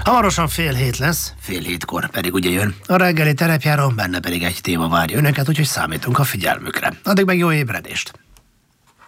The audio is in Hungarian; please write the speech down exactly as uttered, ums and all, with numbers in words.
Hamarosan fél hét lesz, fél hétkor pedig ugye jön. A reggeli terepjáron, benne pedig egy téma várja önöket, úgyhogy számítunk a figyelmükre. Addig meg jó ébredést!